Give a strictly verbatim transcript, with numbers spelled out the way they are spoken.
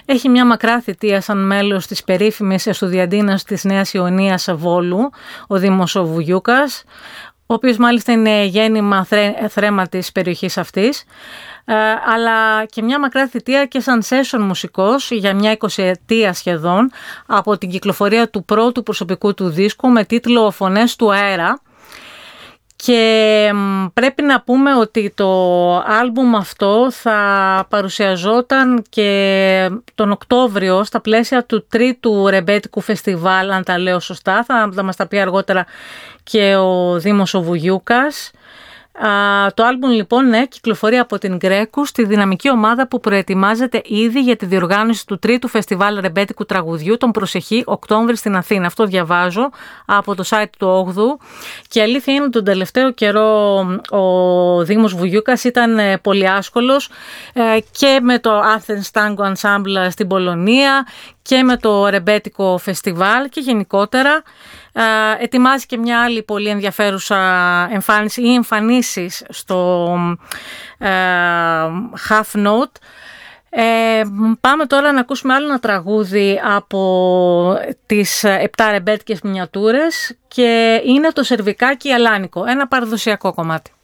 Έχει μια μακρά θητεία σαν μέλος της περίφημης Εστουδιαντίνας της Νέας Ιωνίας Βόλου, ο Δήμος ο Βουγιούκας, ο οποίος μάλιστα είναι γέννημα θρέμα της περιοχής αυτής, αλλά και μια μακρά θητεία και σαν session μουσικός για μια εικοσιετία σχεδόν, από την κυκλοφορία του πρώτου προσωπικού του δίσκου με τίτλο «Φωνές του αέρα». Και πρέπει να πούμε ότι το άλμπουμ αυτό θα παρουσιαζόταν και τον Οκτώβριο στα πλαίσια του τρίτου ρεμπέτικου φεστιβάλ, αν τα λέω σωστά, θα, θα μας τα πει αργότερα και ο Δήμος ο Βουγιούκας. Uh, το άλμπουμ λοιπόν ναι, κυκλοφορεί από την Γκρέκους, τη δυναμική ομάδα που προετοιμάζεται ήδη για τη διοργάνωση του τρίτου φεστιβάλ ρεμπέτικου τραγουδιού τον προσεχή Οκτώβρη στην Αθήνα. Αυτό διαβάζω από το site του όγδοου. Και η αλήθεια είναι ότι τον τελευταίο καιρό ο Δήμος Βουγιούκας ήταν πολύ άσχολος και με το Athens Tango Ensemble στην Πολωνία και με το ρεμπέτικο φεστιβάλ και γενικότερα. Uh, ετοιμάζει και μια άλλη πολύ ενδιαφέρουσα εμφάνιση ή εμφανίσεις στο uh, Half Note. Ε, πάμε τώρα να ακούσουμε άλλο ένα τραγούδι από τις επτά ρεμπέτικες μινιατούρες και είναι το Σερβικάκι Αλάνικο, ένα παραδοσιακό κομμάτι.